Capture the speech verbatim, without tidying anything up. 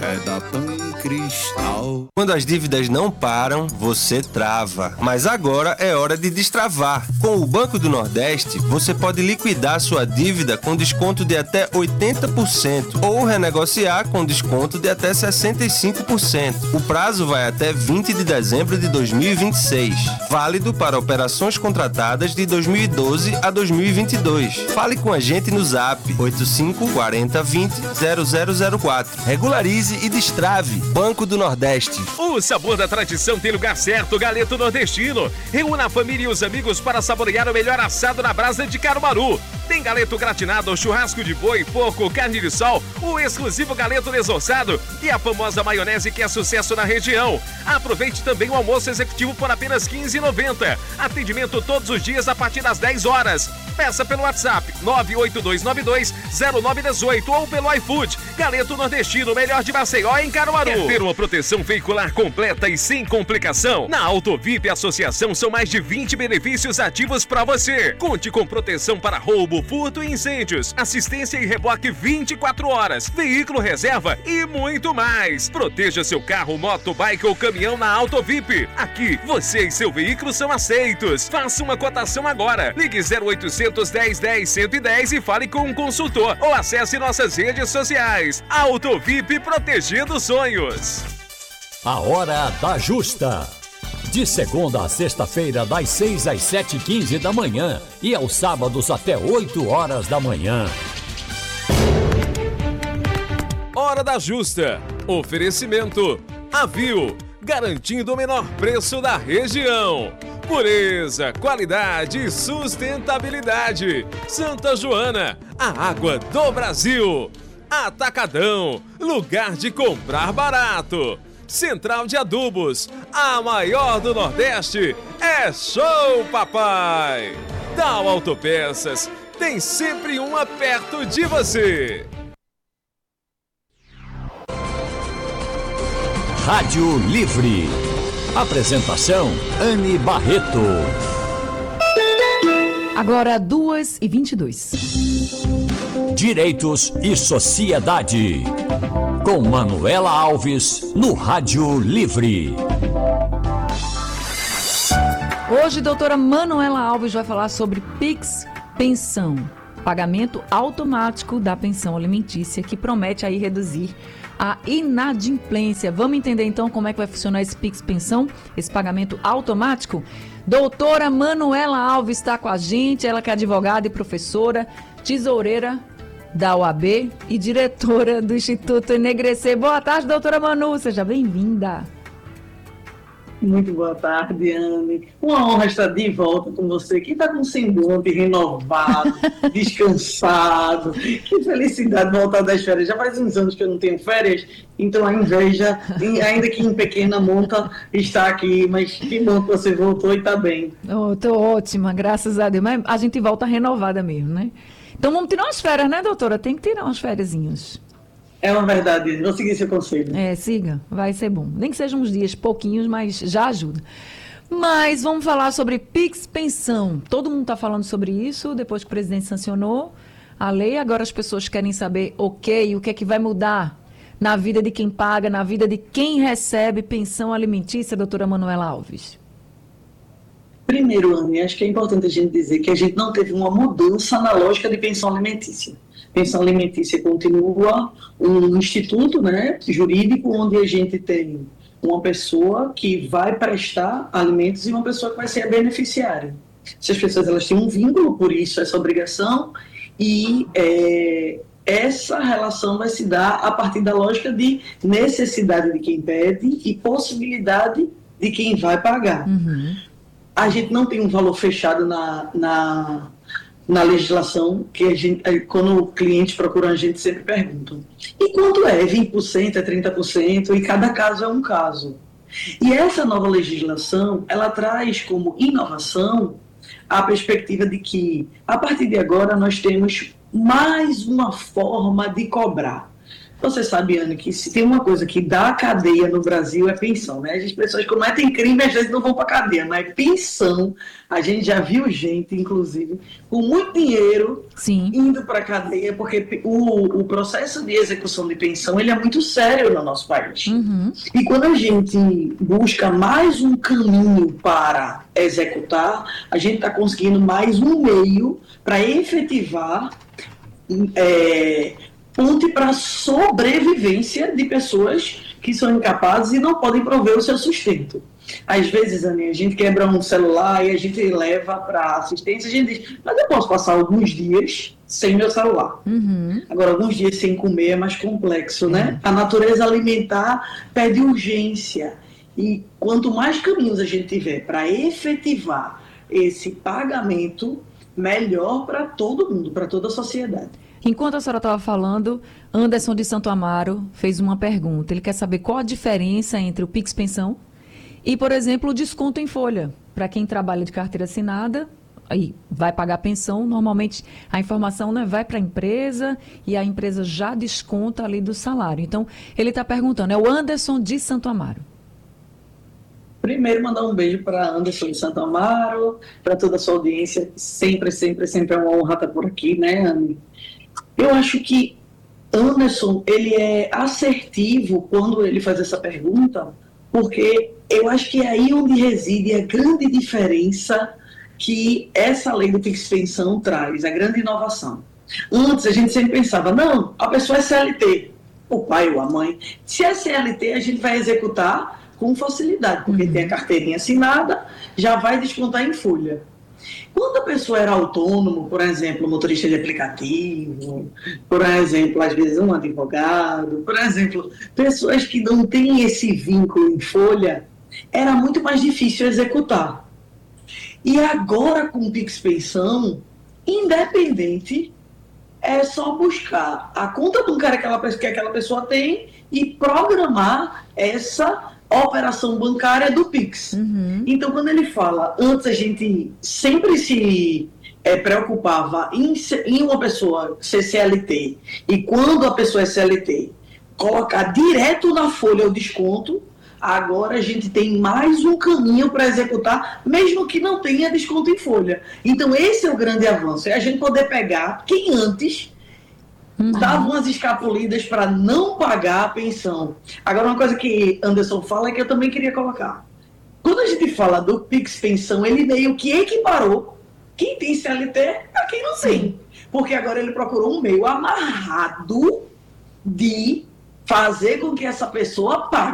É da Pancristal. Quando as dívidas não param, você trava. Mas agora é hora de destravar. Com o Banco do Nordeste, você pode liquidar sua dívida com desconto de até oitenta por cento ou renegociar com desconto de até sessenta e cinco por cento. O prazo vai até vinte de dezembro de dois mil e vinte e seis. Válido para operações contratadas de dois mil e doze a dois mil e vinte e dois. Fale com a gente no Zap oito cinco quatro zero dois zero zero zero zero quatro. Regularize e destrave. Banco do Nordeste. O sabor da tradição tem lugar certo, Galeto Nordestino. Reúna a família e os amigos para saborear o melhor assado na brasa de Caruaru. Tem galeto gratinado, churrasco de boi, porco, carne de sol, o exclusivo galeto desossado e a famosa maionese que é sucesso na região. Aproveite também o almoço executivo por apenas quinze reais e noventa centavos. Atendimento todos os dias a partir das dez horas. Peça pelo WhatsApp nove oito dois nove dois zero nove um oito ou pelo iFood. Galeto Nordestino, melhor de Maceió em Caruaru. Quer ter uma proteção veicular completa e sem complicação? Na Autovip Associação são mais de vinte benefícios ativos para você. Conte com proteção para roubo, furto e incêndios, assistência e reboque vinte e quatro horas, veículo reserva e muito mais. Proteja seu carro, moto, bike ou caminhão na Autovip. Aqui, você e seu veículo são aceitos. Faça uma cotação agora. Ligue zero oitocentos, dez, dez, cento e dez e fale com um consultor ou acesse nossas redes sociais. Autovip, protegendo sonhos. A Hora da Justa. De segunda a sexta-feira, das seis às sete e quinze da manhã e aos sábados até oito horas da manhã. Hora da Justa. Oferecimento Avil, garantindo o menor preço da região. Pureza, qualidade e sustentabilidade. Santa Joana, a água do Brasil. Atacadão, lugar de comprar barato. Central de Adubos, a maior do Nordeste, é Show Papai. Tal Autopeças, tem sempre uma perto de você. Rádio Livre. Apresentação, Anne Barreto. Agora, duas e vinte e dois. Direitos e Sociedade. Com Manuela Alves, no Rádio Livre. Hoje, doutora Manuela Alves vai falar sobre Pix Pensão, pagamento automático da pensão alimentícia, que promete aí reduzir a inadimplência. Vamos entender então como é que vai funcionar esse Pix Pensão, esse pagamento automático? Doutora Manuela Alves está com a gente, ela que é advogada e professora, tesoureira da O A B e diretora do Instituto Enegrecer. Boa tarde, doutora Manu, seja bem-vinda. Muito boa tarde, Anne. Uma honra estar de volta com você, que está com um semblante renovado, descansado. Que felicidade voltar das férias. Já faz uns anos que eu não tenho férias, então a inveja, ainda que em pequena monta, está aqui. Mas que bom que você voltou e está bem. Estou oh, ótima, graças a Deus. Mas a gente volta renovada mesmo, né? Então vamos tirar umas férias, né, doutora? Tem que tirar umas fériasinhas. É uma verdade, vou seguir seu conselho. É, siga, vai ser bom. Nem que sejam uns dias, pouquinhos, mas já ajuda. Mas vamos falar sobre Pix Pensão. Todo mundo está falando sobre isso, depois que o presidente sancionou a lei. Agora as pessoas querem saber, ok, o que é que vai mudar na vida de quem paga, na vida de quem recebe pensão alimentícia, doutora Manuela Alves? Primeiro, Anne, acho que é importante a gente dizer que a gente não teve uma mudança na lógica de pensão alimentícia. Pensão alimentícia continua um instituto, né, jurídico, onde a gente tem uma pessoa que vai prestar alimentos e uma pessoa que vai ser a beneficiária. Essas pessoas elas têm um vínculo, por isso essa obrigação, e é, essa relação vai se dar a partir da lógica de necessidade de quem pede e possibilidade de quem vai pagar. Uhum. A gente não tem um valor fechado na, na, na legislação, que a gente, quando o cliente procura a gente sempre pergunta. E quanto é? vinte por cento, é trinta por cento? E cada caso é um caso. E essa nova legislação, ela traz como inovação a perspectiva de que, a partir de agora, nós temos mais uma forma de cobrar. Você sabe, Anne, que se tem uma coisa que dá cadeia no Brasil é pensão, né? As pessoas cometem crime às vezes não vão para cadeia, mas pensão, a gente já viu gente, inclusive, com muito dinheiro Sim. indo para cadeia, porque o, o processo de execução de pensão ele é muito sério no nosso país. Uhum. E quando a gente busca mais um caminho para executar, a gente está conseguindo mais um meio para efetivar é, ponte para a sobrevivência de pessoas que são incapazes e não podem prover o seu sustento. Às vezes, Anny, a gente quebra um celular e a gente leva para assistência, a gente diz, mas eu posso passar alguns dias sem meu celular. Uhum. Agora, alguns dias sem comer é mais complexo, né? A natureza alimentar pede urgência. E quanto mais caminhos a gente tiver para efetivar esse pagamento, melhor para todo mundo, para toda a sociedade. Enquanto a senhora estava falando, Anderson de Santo Amaro fez uma pergunta. Ele quer saber qual a diferença entre o Pix Pensão e, por exemplo, o desconto em folha. Para quem trabalha de carteira assinada, aí vai pagar pensão, normalmente a informação, né, vai para a empresa e a empresa já desconta ali do salário. Então, ele está perguntando, é o Anderson de Santo Amaro. Primeiro, mandar um beijo para Anderson de Santo Amaro, para toda a sua audiência. Sempre, sempre, sempre é uma honra estar por aqui, né, Anny? Eu acho que Anderson, ele é assertivo quando ele faz essa pergunta, porque eu acho que é aí onde reside a grande diferença que essa lei do Pix Pensão traz, a grande inovação. Antes, a gente sempre pensava, não, a pessoa é C L T, o pai ou a mãe. Se é C L T, a gente vai executar com facilidade, porque uhum. tem a carteirinha assinada, já vai descontar em folha. Quando a pessoa era autônomo, por exemplo, motorista de aplicativo, por exemplo, às vezes um advogado, por exemplo, pessoas que não têm esse vínculo em folha, era muito mais difícil executar. E agora, com o Pix Pensão, independente, é só buscar a conta bancária que aquela, que aquela pessoa tem e programar essa operação bancária do Pix. Uhum. Então, quando ele fala, antes a gente sempre se é, preocupava em, em uma pessoa ser C L T, e quando a pessoa é C L T, colocar direto na folha o desconto, agora a gente tem mais um caminho para executar, mesmo que não tenha desconto em folha. Então, esse é o grande avanço, é a gente poder pegar quem antes Uhum. dava umas escapulidas para não pagar a pensão. Agora, uma coisa que Anderson fala é que eu também queria colocar. Quando a gente fala do Pix Pensão, ele meio que equiparou quem tem C L T a quem não tem. Porque agora ele procurou um meio amarrado de fazer com que essa pessoa pague.